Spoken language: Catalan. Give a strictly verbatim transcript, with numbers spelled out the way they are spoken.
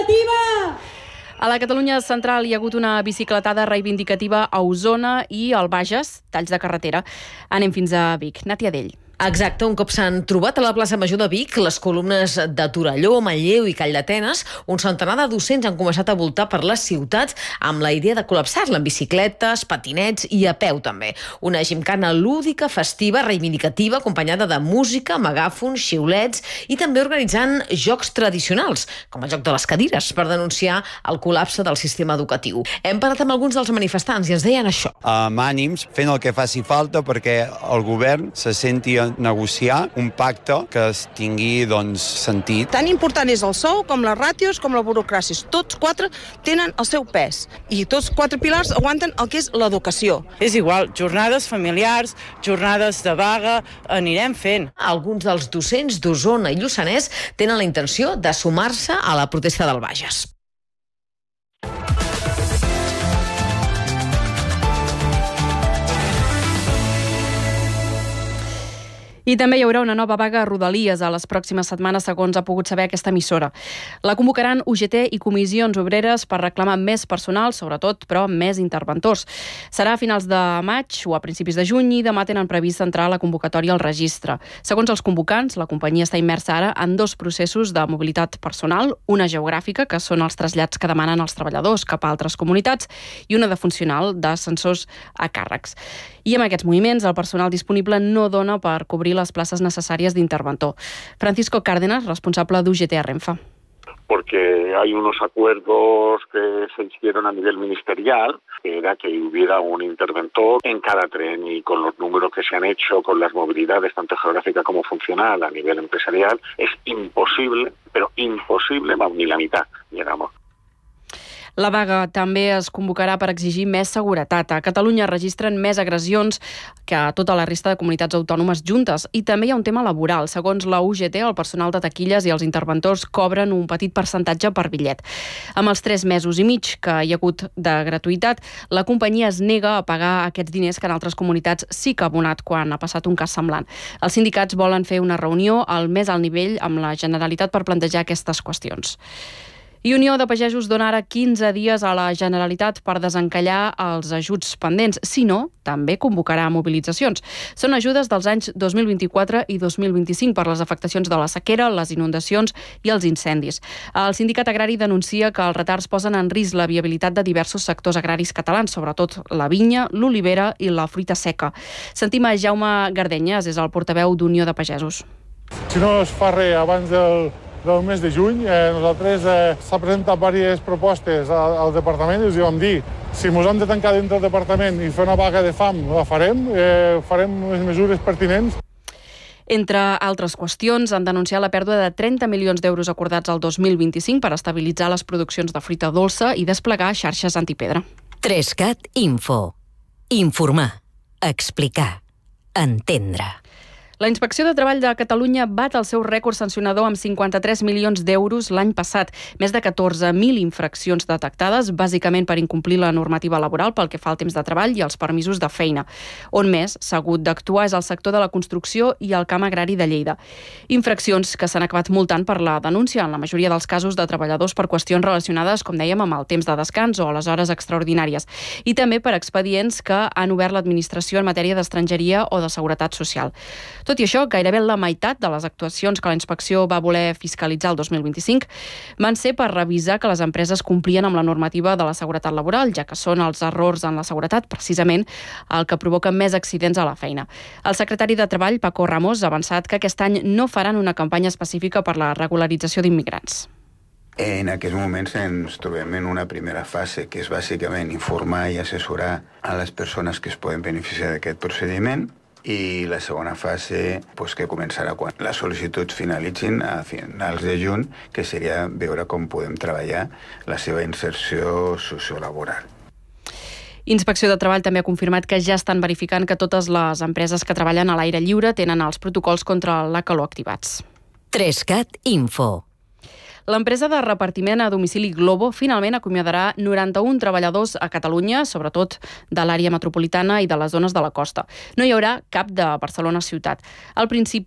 reivindicativa! A la Catalunya central hi ha hagut una bicicletada reivindicativa a Osona i al Bages, talls de carretera. Anem fins a Vic. Nàtia Dell. Exacte, un cop s'han trobat a la plaça Major de Vic les columnes de Torelló, Manlleu i Call d'Atenes, un centenar de docents han començat a voltar per les ciutats amb la idea de col·lapsar-la en bicicletes, patinets i a peu també. Una gimcana lúdica, festiva, reivindicativa, acompanyada de música, megàfons, xiulets i també organitzant jocs tradicionals, com el joc de les cadires, per denunciar el col·lapse del sistema educatiu. Hem parlat amb alguns dels manifestants i ens deien això. Amb ànims, fent el que faci falta perquè el govern se senti a negociar un pacte que es tingui doncs, sentit. Tan important és el sou com les ràtios com la burocràcia. Tots quatre tenen el seu pes i tots quatre pilars aguanten el que és l'educació. És igual, jornades familiars, jornades de vaga, anirem fent. Alguns dels docents d'Osona i Lluçanès tenen la intenció de sumar-se a la protesta del Bages. I també hi haurà una nova vaga a Rodalies a les pròximes setmanes, segons ha pogut saber aquesta emissora. La convocaran U G T i comissions obreres per reclamar més personal, sobretot, però més interventors. Serà a finals de maig o a principis de juny i demà tenen previst entrar la convocatòria al registre. Segons els convocants, la companyia està immersa ara en dos processos de mobilitat personal, una geogràfica, que són els trasllats que demanen els treballadors cap a altres comunitats, i una de funcional, d'ascensors a càrrecs. I amb aquests moviments, el personal disponible no dona per cobrir les places necessàries d'interventor. Francisco Cárdenas, responsable d'U G T a Renfe. Porque hay unos acuerdos que se hicieron a nivel ministerial, que era que hubiera un interventor en cada tren, y con los números que se han hecho, con las movilidades tanto geográfica como funcional a nivel empresarial, es imposible, pero imposible, vamos, ni la mitad llegamos. La vaga també es convocarà per exigir més seguretat. A Catalunya registren més agressions que a tota la resta de comunitats autònomes juntes. I també hi ha un tema laboral. Segons la U G T, el personal de taquilles i els interventors cobren un petit percentatge per bitllet. Amb els tres mesos i mig que hi ha hagut de gratuïtat, la companyia es nega a pagar aquests diners que en altres comunitats sí que ha abonat quan ha passat un cas semblant. Els sindicats volen fer una reunió al més alt nivell amb la Generalitat per plantejar aquestes qüestions. I Unió de Pagesos dona ara quinze dies a la Generalitat per desencallar els ajuts pendents. Si no, també convocarà mobilitzacions. Són ajudes dels anys dos mil vint-i-quatre i dos mil vint-i-cinc per les afectacions de la sequera, les inundacions i els incendis. El sindicat agrari denuncia que els retards posen en risc la viabilitat de diversos sectors agraris catalans, sobretot la vinya, l'olivera i la fruita seca. Sentim a Jaume Gardenyes, és el portaveu d'Unió de Pagesos. Si no es fa res abans del del mes de juny, eh, nosaltres eh, s'ha presentat diverses propostes al, al departament i els vam dir, si ens hem de tancar dintre del departament i fer una vaga de fam, la farem, eh, farem les mesures pertinents. Entre altres qüestions, han denunciat la pèrdua de trenta milions d'euros acordats al dos mil vint-i-cinc per estabilitzar les produccions de fruita dolça i desplegar xarxes antipedra. Trescat Info. Informar. Explicar. Entendre. La Inspecció de Treball de Catalunya bat el seu rècord sancionador amb cinquanta-tres milions d'euros l'any passat. Més de catorze mil infraccions detectades, bàsicament per incomplir la normativa laboral pel que fa al temps de treball i els permisos de feina. On més s'ha hagut d'actuar és el sector de la construcció i el camp agrari de Lleida. Infraccions que s'han acabat multant per la denúncia, en la majoria dels casos de treballadors per qüestions relacionades, com dèiem, amb el temps de descans o les hores extraordinàries. I també per expedients que han obert l'administració en matèria d'estrangeria o de seguretat social. Tot i això, gairebé la meitat de les actuacions que la inspecció va voler fiscalitzar el dos mil vint-i-cinc van ser per revisar que les empreses complien amb la normativa de la seguretat laboral, ja que són els errors en la seguretat, precisament, el que provoca més accidents a la feina. El secretari de Treball, Paco Ramos, ha avançat que aquest any no faran una campanya específica per la regularització d'immigrants. En aquests moments ens trobem en una primera fase, que és bàsicament informar i assessorar a les persones que es poden beneficiar d'aquest procediment, i la segona fase pues, que començarà quan les sol·licituds finalitzin a finals de juny, que seria veure com podem treballar la seva inserció sociolaboral. Inspecció de Treball també ha confirmat que ja estan verificant que totes les empreses que treballen a l'aire lliure tenen els protocols contra la calor activats. Trescat Info. L'empresa de repartiment a domicili Globo finalment acomiadarà noranta-un treballadors a Catalunya, sobretot de l'àrea metropolitana i de les zones de la costa. No hi haurà cap de Barcelona ciutat. Al principi